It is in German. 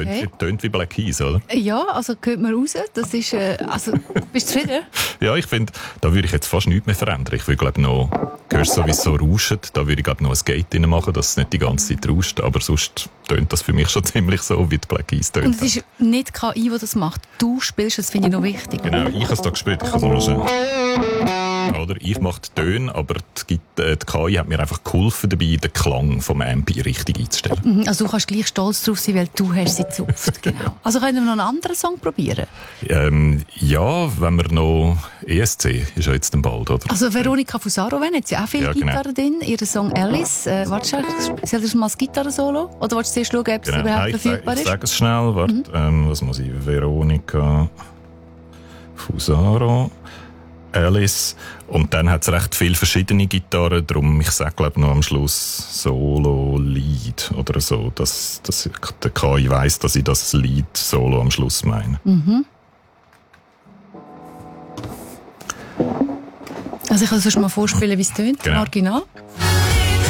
Okay. Tönt wie Black Keys, oder? Ja, also hört man raus. Das ist, also, bist du zufrieden? Ja, ich finde, da würde ich jetzt fast nichts mehr verändern. Ich würde, glaube noch, hörst du, wie es so rauscht, da würde ich, glaube noch ein Gate rein machen, dass es nicht die ganze Zeit rauscht. Aber sonst tönt das für mich schon ziemlich so, wie die Black Keys tönt. Und es ist nicht KI, die das macht. Du spielst, das finde ich noch wichtig. Genau, ich habe es da gespielt. Ich kann es mal oder? Ich mache die Töne, aber die KI hat mir einfach geholfen dabei, den Klang vom Ampi richtig einzustellen. Also du kannst gleich stolz drauf sein, weil du hast sie gezupft. Genau. Also können wir noch einen anderen Song probieren? Ja, wenn wir noch ESC ist ja jetzt dann bald, oder? Also Veronica Fusaro, wenn jetzt ja auch viel Gitarre drin, ihr Song Alice. Warte, soll das mal das Gitarre-Solo? Oder willst du zuerst schauen, ob es überhaupt verfügbar ist? Ich sage es schnell, warte, was muss ich? Veronica Fusaro, Alice. Und dann hat es recht viele verschiedene Gitarren, darum, ich sage glaube noch am Schluss Solo-Lied oder so, dass der KI weiss, dass ich das Lied-Solo am Schluss meine. Mhm. Also ich kann es schon mal vorspielen, wie es tönt, genau. Original.